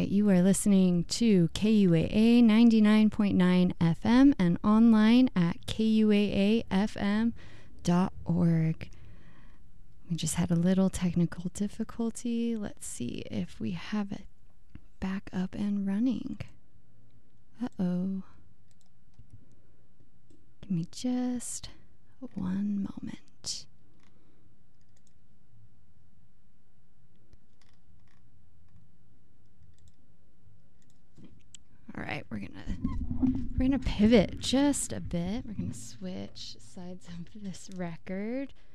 right, you are listening to KUAA 99.9 FM and online at kuaafm.org. We just had a little technical difficulty. Let's see if we have it back up and running. Uh-oh. Give me just one moment. All right, we're gonna pivot just a bit. We're gonna switch sides of this record.